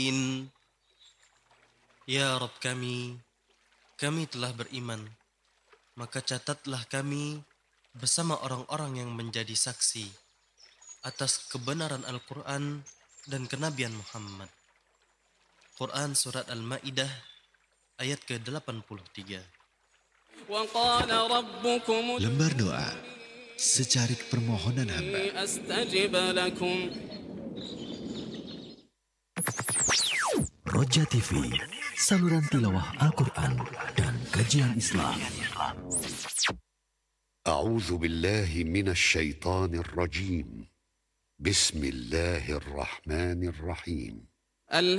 Ya Rabb kami telah beriman, maka catatlah kami bersama orang-orang yang menjadi saksi atas kebenaran Al-Quran dan kenabian Muhammad. Quran Surat Al-Ma'idah ayat ke-83. Lembar doa secarik permohonan hamba. Roja TV, saluran tilawah Al-Quran dan kajian Islam. أعوذ بالله من الشيطان الرجيم. بسم الله الرحمن الرحيم.